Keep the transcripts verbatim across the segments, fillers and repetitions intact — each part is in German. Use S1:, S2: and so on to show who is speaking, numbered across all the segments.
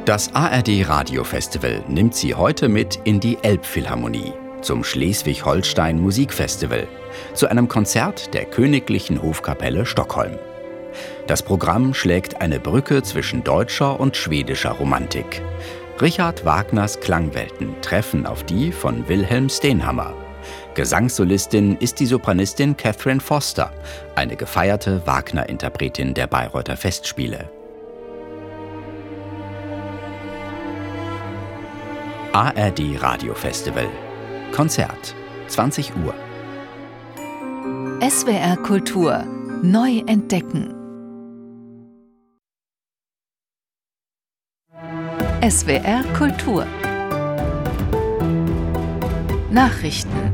S1: Das A R D-Radio-Festival nimmt Sie heute mit in die Elbphilharmonie, zum Schleswig-Holstein Musikfestival, zu einem Konzert der Königlichen Hofkapelle Stockholm. Das Programm schlägt eine Brücke zwischen deutscher und schwedischer Romantik. Richard Wagners Klangwelten treffen auf die von Wilhelm Stenhammar. Gesangssolistin ist die Sopranistin Catherine Foster, eine gefeierte Wagner-Interpretin der Bayreuther Festspiele. A R D-Radio-Festival. Konzert. zwanzig Uhr.
S2: S W R Kultur. Neu entdecken. S W R Kultur. Nachrichten.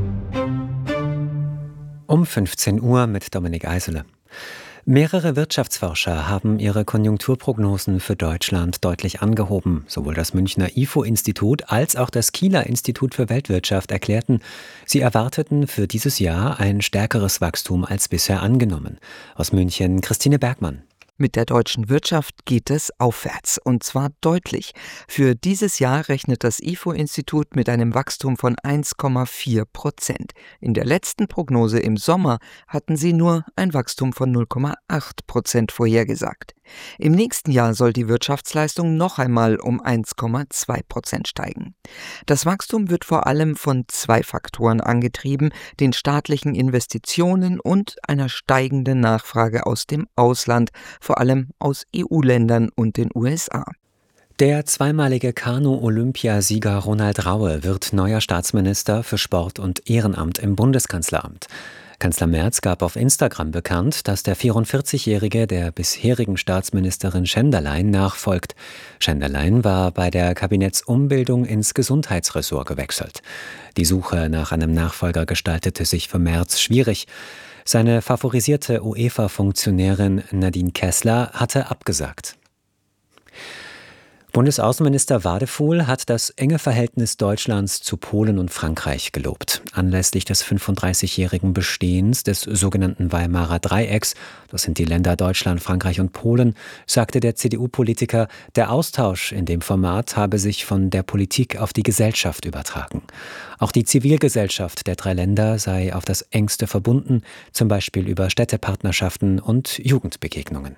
S3: Um fünfzehn Uhr mit Dominik Eisele. Mehrere Wirtschaftsforscher haben ihre Konjunkturprognosen für Deutschland deutlich angehoben. Sowohl das Münchner I F O-Institut als auch das Kieler Institut für Weltwirtschaft erklärten, sie erwarteten für dieses Jahr ein stärkeres Wachstum als bisher angenommen. Aus München Christine Bergmann.
S4: Mit der deutschen Wirtschaft geht es aufwärts, und zwar deutlich. Für dieses Jahr rechnet das I F O-Institut mit einem Wachstum von eins Komma vier Prozent. In der letzten Prognose im Sommer hatten sie nur ein Wachstum von null Komma acht Prozent vorhergesagt. Im nächsten Jahr soll die Wirtschaftsleistung noch einmal um eins Komma zwei Prozent steigen. Das Wachstum wird vor allem von zwei Faktoren angetrieben: den staatlichen Investitionen und einer steigenden Nachfrage aus dem Ausland, vor allem aus E U-Ländern und den U S A.
S3: Der zweimalige Kanu-Olympiasieger Ronald Raue wird neuer Staatsminister für Sport und Ehrenamt im Bundeskanzleramt. Kanzler Merz gab auf Instagram bekannt, dass der vierundvierzigjährige der bisherigen Staatsministerin Schenderlein nachfolgt. Schenderlein war bei der Kabinettsumbildung ins Gesundheitsressort gewechselt. Die Suche nach einem Nachfolger gestaltete sich für Merz schwierig. Seine favorisierte UEFA-Funktionärin Nadine Kessler hatte abgesagt. Bundesaußenminister Wadefuhl hat das enge Verhältnis Deutschlands zu Polen und Frankreich gelobt. Anlässlich des fünfunddreißigjährigen Bestehens des sogenannten Weimarer Dreiecks, das sind die Länder Deutschland, Frankreich und Polen, sagte der C D U-Politiker, der Austausch in dem Format habe sich von der Politik auf die Gesellschaft übertragen. Auch die Zivilgesellschaft der drei Länder sei auf das Engste verbunden, zum Beispiel über Städtepartnerschaften und Jugendbegegnungen.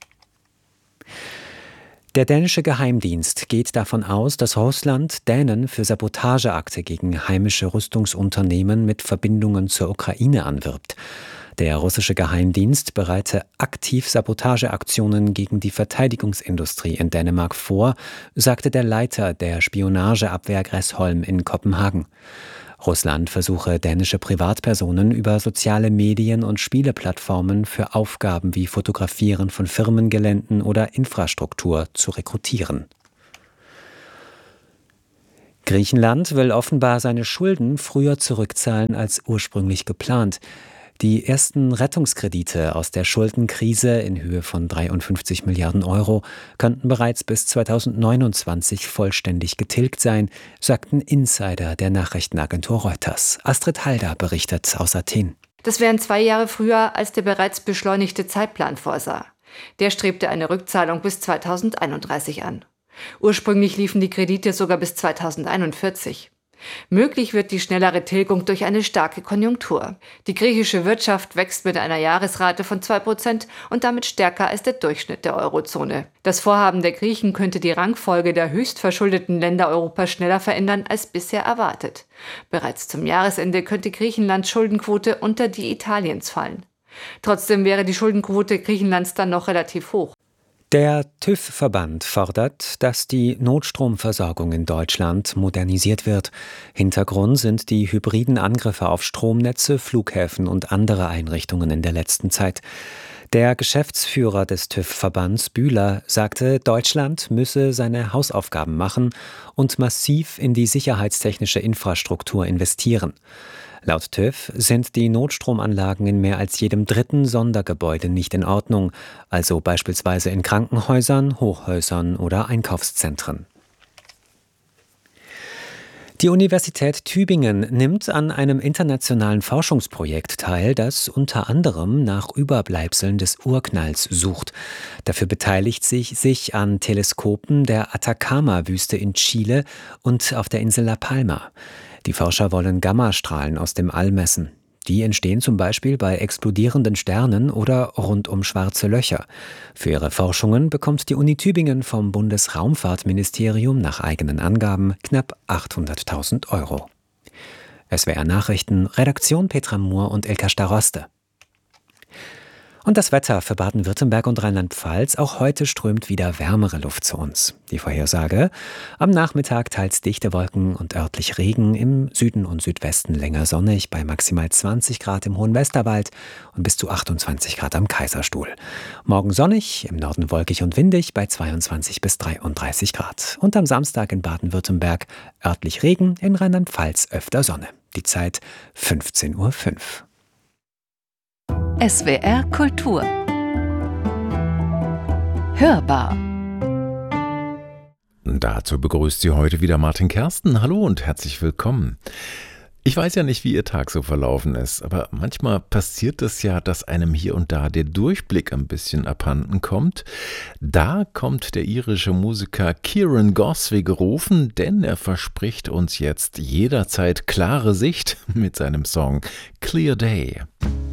S3: Der dänische Geheimdienst geht davon aus, dass Russland Dänen für Sabotageakte gegen heimische Rüstungsunternehmen mit Verbindungen zur Ukraine anwirbt. Der russische Geheimdienst bereite aktiv Sabotageaktionen gegen die Verteidigungsindustrie in Dänemark vor, sagte der Leiter der Spionageabwehr Gräsholm in Kopenhagen. Russland versuche dänische Privatpersonen über soziale Medien und Spieleplattformen für Aufgaben wie Fotografieren von Firmengeländen oder Infrastruktur zu rekrutieren. Griechenland will offenbar seine Schulden früher zurückzahlen als ursprünglich geplant. Die ersten Rettungskredite aus der Schuldenkrise in Höhe von dreiundfünfzig Milliarden Euro könnten bereits bis zweitausendneunundzwanzig vollständig getilgt sein, sagten Insider der Nachrichtenagentur Reuters. Astrid Halder berichtet aus Athen.
S5: Das wären zwei Jahre früher, als der bereits beschleunigte Zeitplan vorsah. Der strebte eine Rückzahlung bis zweitausendeinunddreißig an. Ursprünglich liefen die Kredite sogar bis zweitausendeinundvierzig. Möglich wird die schnellere Tilgung durch eine starke Konjunktur. Die griechische Wirtschaft wächst mit einer Jahresrate von zwei Prozent und damit stärker als der Durchschnitt der Eurozone. Das Vorhaben der Griechen könnte die Rangfolge der höchst verschuldeten Länder Europas schneller verändern als bisher erwartet. Bereits zum Jahresende könnte Griechenlands Schuldenquote unter die Italiens fallen. Trotzdem wäre die Schuldenquote Griechenlands dann noch relativ hoch.
S3: Der TÜV-Verband fordert, dass die Notstromversorgung in Deutschland modernisiert wird. Hintergrund sind die hybriden Angriffe auf Stromnetze, Flughäfen und andere Einrichtungen in der letzten Zeit. Der Geschäftsführer des TÜV-Verbands Bühler sagte, Deutschland müsse seine Hausaufgaben machen und massiv in die sicherheitstechnische Infrastruktur investieren. Laut TÜV sind die Notstromanlagen in mehr als jedem dritten Sondergebäude nicht in Ordnung, also beispielsweise in Krankenhäusern, Hochhäusern oder Einkaufszentren. Die Universität Tübingen nimmt an einem internationalen Forschungsprojekt teil, das unter anderem nach Überbleibseln des Urknalls sucht. Dafür beteiligt sich sich an Teleskopen der Atacama-Wüste in Chile und auf der Insel La Palma. Die Forscher wollen Gammastrahlen aus dem All messen. Die entstehen zum Beispiel bei explodierenden Sternen oder rund um schwarze Löcher. Für ihre Forschungen bekommt die Uni Tübingen vom Bundesraumfahrtministerium nach eigenen Angaben knapp achthunderttausend Euro. S W R Nachrichten, Redaktion Petra Mohr und Ilka Staroste. Und das Wetter für Baden-Württemberg und Rheinland-Pfalz. Auch heute strömt wieder wärmere Luft zu uns. Die Vorhersage: Am Nachmittag teils dichte Wolken und örtlich Regen, im Süden und Südwesten länger sonnig bei maximal zwanzig Grad im Hohen Westerwald und bis zu achtundzwanzig Grad am Kaiserstuhl. Morgen sonnig, im Norden wolkig und windig bei zweiundzwanzig bis dreiunddreißig Grad. Und am Samstag in Baden-Württemberg örtlich Regen, in Rheinland-Pfalz öfter Sonne. Die Zeit fünfzehn Uhr fünf.
S2: S W R Kultur. Hörbar.
S6: Dazu begrüßt Sie heute wieder Martin Kersten. Hallo und herzlich willkommen. Ich weiß ja nicht, wie Ihr Tag so verlaufen ist, aber manchmal passiert es ja, dass einem hier und da der Durchblick ein bisschen abhanden kommt. Da kommt der irische Musiker Kieran Goswig gerufen, denn er verspricht uns jetzt jederzeit klare Sicht mit seinem Song Clear Day.